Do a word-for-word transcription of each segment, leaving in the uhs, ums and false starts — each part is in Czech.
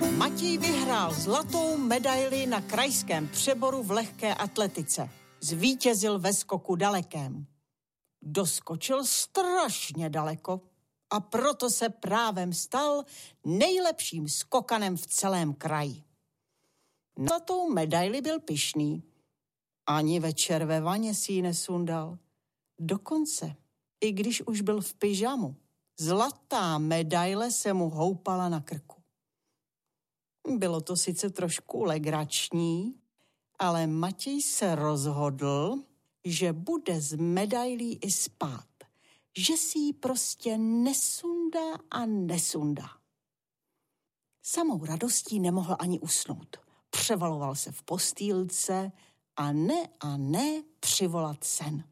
Matěj vyhrál zlatou medaili na krajském přeboru v lehké atletice. Zvítězil ve skoku dalekém. Doskočil strašně daleko a proto se právem stal nejlepším skokanem v celém kraji. Na zlatou medaili byl pyšný. Ani večer ve vaně si ji nesundal. Dokonce, i když už byl v pyžamu, zlatá medaile se mu houpala na krku. Bylo to sice trošku legrační, ale Matěj se rozhodl, že bude z medailí i spát. Že si ji prostě nesundá a nesundá. Samou radostí nemohl ani usnout. Převaloval se v postýlce a ne a ne přivolat sen.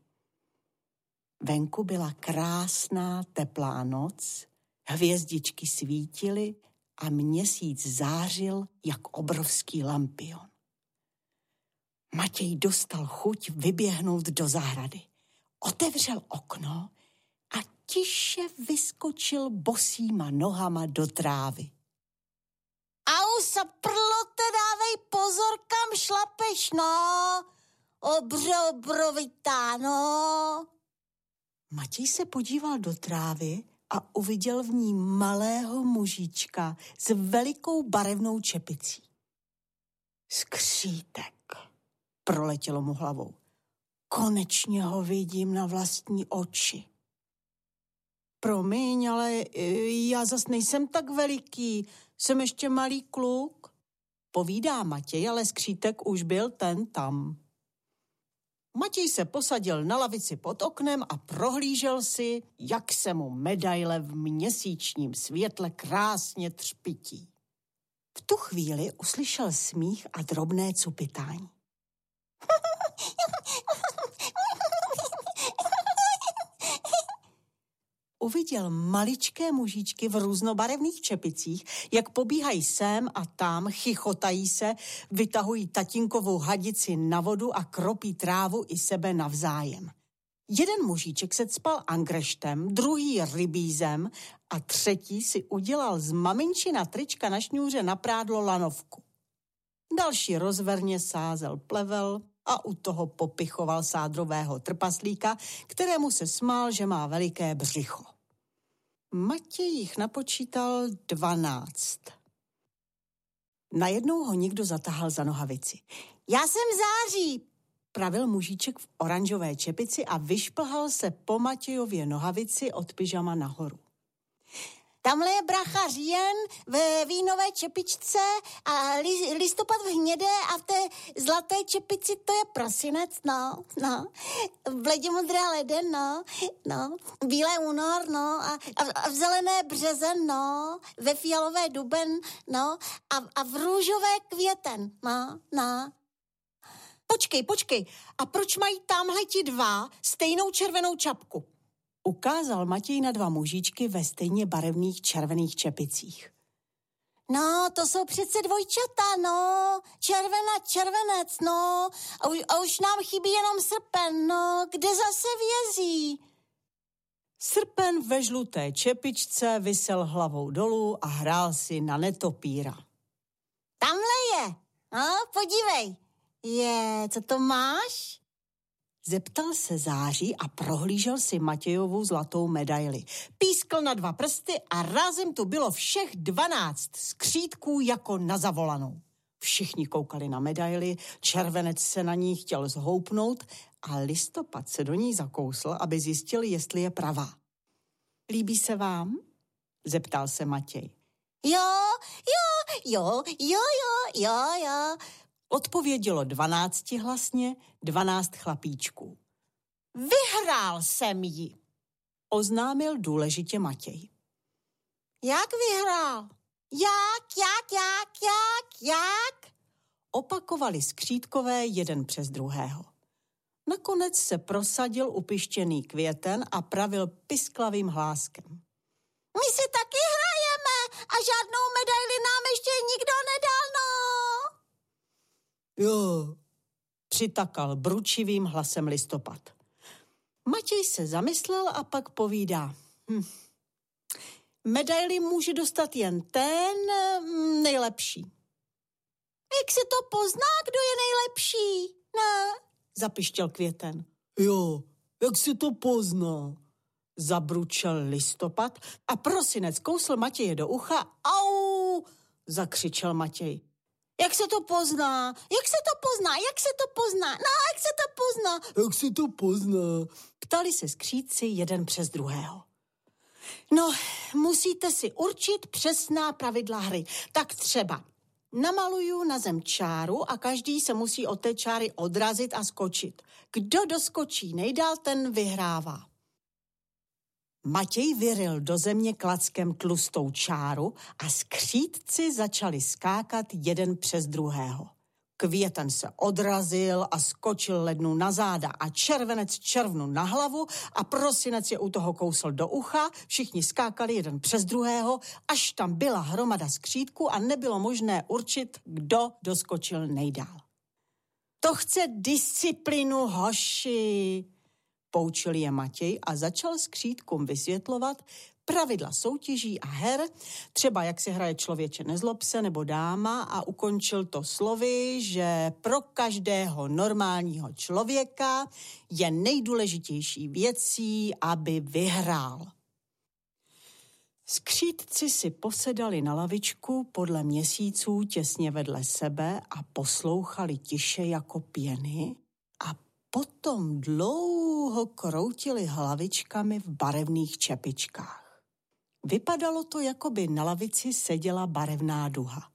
Venku byla krásná teplá noc, hvězdičky svítily a měsíc zářil jak obrovský lampion. Matěj dostal chuť vyběhnout do zahrady. Otevřel okno a tiše vyskočil bosýma nohama do trávy. Au, saprlote, dávej pozor, kam šlapeš, no. Obře, obrovitá, no. Matěj se podíval do trávy a uviděl v ní malého mužíčka s velikou barevnou čepicí. Skřítek, proletělo mu hlavou. Konečně ho vidím na vlastní oči. Promiň, ale já zas nejsem tak veliký, jsem ještě malý kluk. Povídá Matěj, ale skřítek už byl ten tam. Matěj se posadil na lavici pod oknem a prohlížel si, jak se mu medaile v měsíčním světle krásně třpytí. V tu chvíli uslyšel smích a drobné cupitání. Uviděl maličké mužičky v různobarevných čepicích, jak pobíhají sem a tam, chichotají se, vytahují tatínkovou hadici na vodu a kropí trávu i sebe navzájem. Jeden mužíček se cpal angreštem, druhý rybízem a třetí si udělal z maminčina trička na šňůře na prádlo lanovku. Další rozverně sázel plevel a u toho popichoval sádrového trpaslíka, kterému se smál, že má veliké břicho. Matěj jich napočítal dvanáct. Najednou ho někdo zatahal za nohavici. Já jsem Září, pravil mužíček v oranžové čepici a vyšplhal se po Matějově nohavici od pyžama nahoru. Tamhle je bracha Říjen ve vínové čepičce a li, listopad v hnědé a v té zlaté čepici to je prosinec, no, no. V ledě modré leden, no, no. Bílé únor, no, a, a, a v zelené březen, no. Ve fialové duben, no. A, a v růžové květen, no, no. Počkej, počkej, a proč mají tamhle ti dva stejnou červenou čapku? Ukázal Matěj na dva mužičky ve stejně barevných červených čepicích. No, to jsou přece dvojčata, no. Červená, červenec, no. A už, a už nám chybí jenom srpen, no. Kde zase vězí? Srpen ve žluté čepičce visel hlavou dolů a hrál si na netopíra. Tamhle je. No, podívej. Je, co to máš? Zeptal se Září a prohlížel si Matějovu zlatou medaili. Pískl na dva prsty a rázem tu bylo všech dvanáct skřítků jako na zavolanou. Všichni koukali na medaili, červenec se na ní chtěl zhoupnout a listopad se do ní zakousl, aby zjistil, jestli je pravá. Líbí se vám? Zeptal se Matěj. Jo, jo, jo, jo, jo, jo, jo. Odpovědělo dvanáctihlasně dvanáct chlapíčků. Vyhrál jsem ji, oznámil důležitě Matěj. Jak vyhrál? Jak, jak, jak, jak, jak? Opakovali skřítkové jeden přes druhého. Nakonec se prosadil upištěný květen a pravil pisklavým hláskem. My si taky hrajeme a žádnou medaili nám ještě nikdo nedal, no. Jo, přitakal bručivým hlasem listopad. Matěj se zamyslel a pak povídá. Hm. Medaili může dostat jen ten mm, nejlepší. Jak se to pozná, kdo je nejlepší? No, zapištěl Květen. Jo, jak se to pozná? Zabručel Listopad a Prosinec kousl Matěje do ucha. Au! Zakřičel Matěj. Jak se to pozná? Jak se to pozná? Jak se to pozná? No, jak se to pozná? Jak se to pozná? Ptali se skřídci jeden přes druhého. No, musíte si určit přesná pravidla hry. Tak třeba namaluju na zem čáru a každý se musí od té čáry odrazit a skočit. Kdo doskočí nejdál, ten vyhrává. Matěj vyryl do země klackem tlustou čáru a skřídci začali skákat jeden přes druhého. Květen se odrazil a skočil lednu na záda a Červenec červnu na hlavu a Prosinec je u toho kousl do ucha. Všichni skákali jeden přes druhého, až tam byla hromada skřídků a nebylo možné určit, kdo doskočil nejdál. To chce disciplinu, hoši, poučil je Matěj a začal skřídkům vysvětlovat pravidla soutěží a her, třeba jak se hraje Člověče nezlob se nebo Dáma, a ukončil to slovy, že pro každého normálního člověka je nejdůležitější věcí, aby vyhrál. Skřídci si posedali na lavičku podle měsíců těsně vedle sebe a poslouchali tiše jako pěny a potom dlouho kroutili hlavičkami v barevných čepičkách. Vypadalo to, jako by na lavici seděla barevná duha.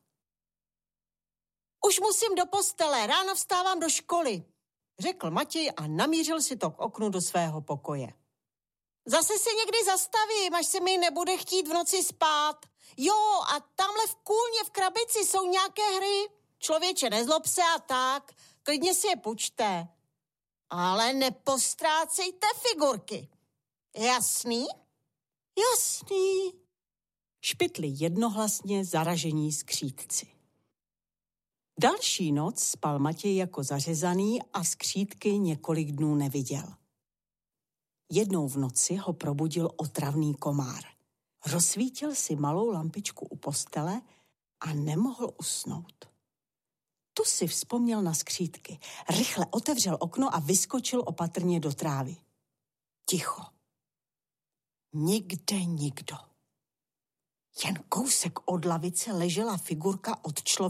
Už musím do postele, ráno vstávám do školy, řekl Matěj a namířil si to k oknu do svého pokoje. Zase se někdy zastavím, až se mi nebude chtít v noci spát. Jo, a tamhle v kůlně v krabici jsou nějaké hry. Člověče nezlob se a tak, klidně si je půjčte. Ale nepostrácejte figurky. Jasný? Jasný. Špitli jednohlasně zaražení skřídci. Další noc spal Matěj jako zařezaný a skřídky několik dnů neviděl. Jednou v noci ho probudil otravný komár. Rozsvítil si malou lampičku u postele a nemohl usnout. Tu si vzpomněl na skřídky. Rychle otevřel okno a vyskočil opatrně do trávy. Ticho. Nikde nikdo. Jen kousek od lavice ležela figurka od člověka.